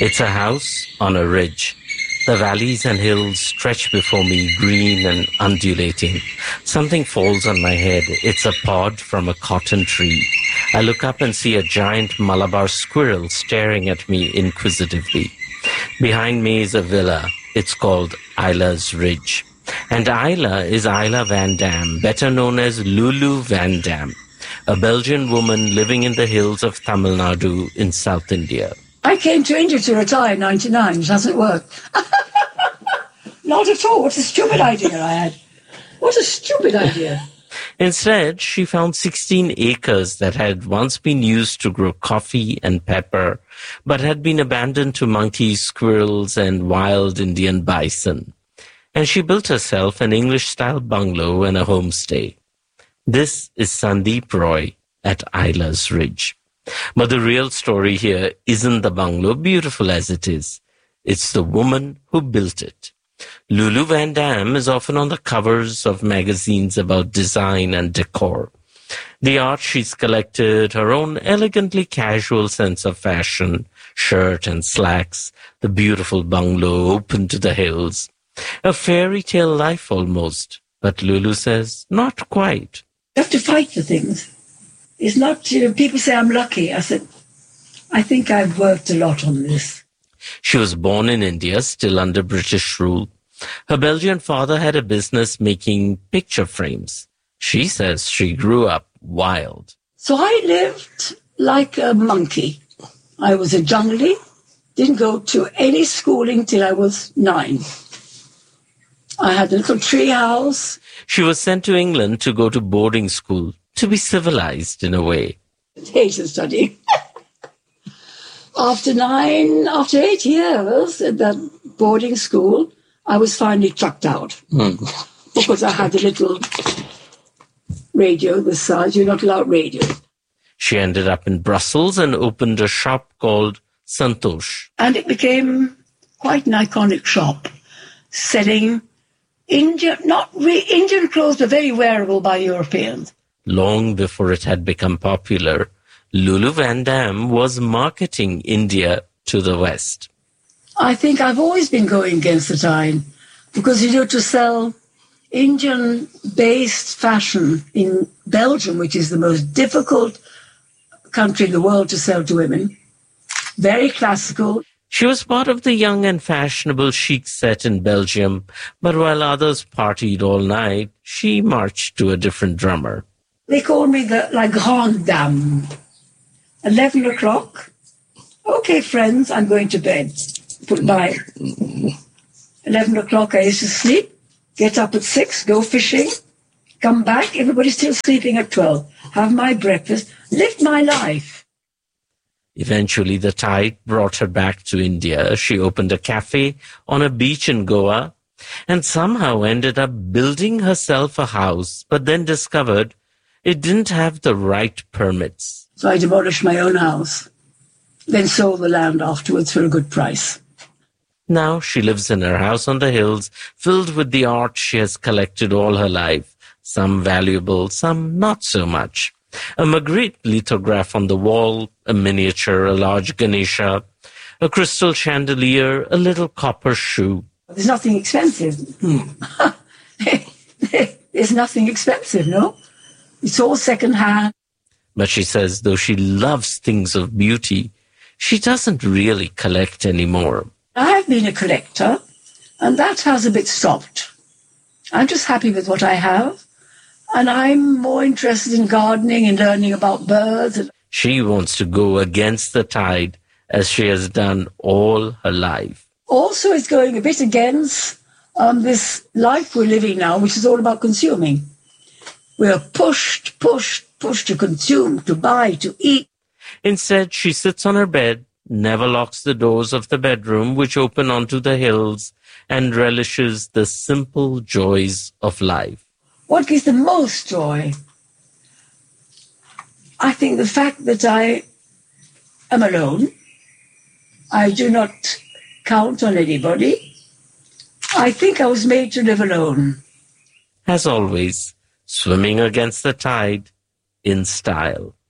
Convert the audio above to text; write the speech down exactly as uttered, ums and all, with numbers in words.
It's a house on a ridge. The valleys and hills stretch before me, green and undulating. Something falls on my head. It's a pod from a cotton tree. I look up and see a giant Malabar squirrel staring at me inquisitively. Behind me is a villa. It's called Isla's Ridge. And Isla is Isla Van Dam, better known as Lulu Van Dam, a Belgian woman living in the hills of Tamil Nadu in South India. I came to India to retire in ninety-nine. It hasn't worked. Not at all. What a stupid idea I had. What a stupid idea. Instead, she found sixteen acres that had once been used to grow coffee and pepper, but had been abandoned to monkeys, squirrels, and wild Indian bison. And she built herself an English-style bungalow and a homestay. This is Sandeep Roy at Isla's Ridge. But the real story here isn't the bungalow, beautiful as it is. It's the woman who built it. Lulu Van Dam is often on the covers of magazines about design and decor. The art she's collected, her own elegantly casual sense of fashion, shirt and slacks, the beautiful bungalow open to the hills. A fairy tale life almost, but Lulu says not quite. You have to fight for things. It's not, you know, people say I'm lucky. I said, I think I've worked a lot on this. She was born in India, still under British rule. Her Belgian father had a business making picture frames. She says she grew up wild. So I lived like a monkey. I was a jungly, didn't go to any schooling till I was nine. I had a little tree house. She was sent to England to go to boarding school, to be civilized in a way. Hated studying. After nine, after eight years at that boarding school, I was finally chucked out. Mm. Because I had a little radio this size. You're not allowed radio. She ended up in Brussels and opened a shop called Santosh. And it became quite an iconic shop, selling Indian, not re- Indian clothes were very wearable by Europeans. Long before it had become popular, Lulu Van Dam was marketing India to the West. I think I've always been going against the tide because, you know, to sell Indian-based fashion in Belgium, which is the most difficult country in the world to sell to women, very classical. She was part of the young and fashionable chic set in Belgium, but while others partied all night, she marched to a different drummer. They called me the La Grande Dame. Eleven o'clock. Okay, friends, I'm going to bed. Put by. Eleven o'clock, I used to sleep. Get up at six, go fishing. Come back, everybody's still sleeping at twelve. Have my breakfast. Live my life. Eventually, the tide brought her back to India. She opened a cafe on a beach in Goa and somehow ended up building herself a house, but then discovered it didn't have the right permits. So I demolished my own house, then sold the land afterwards for a good price. Now she lives in her house on the hills, filled with the art she has collected all her life, some valuable, some not so much. A Magritte lithograph on the wall, a miniature, a large Ganesha, a crystal chandelier, a little copper shoe. There's nothing expensive. Hmm. There's nothing expensive, no? It's all second-hand. But she says though she loves things of beauty, she doesn't really collect anymore. I have been a collector, and that has a bit stopped. I'm just happy with what I have, and I'm more interested in gardening and learning about birds. She wants to go against the tide, as she has done all her life. Also, it's going a bit against um, this life we're living now, which is all about consuming. We're pushed, pushed, pushed to consume, to buy, to eat. Instead, she sits on her bed, never locks the doors of the bedroom, which open onto the hills, and relishes the simple joys of life. What gives the most joy? I think the fact that I am alone. I do not count on anybody. I think I was made to live alone. As always, swimming against the tide in style.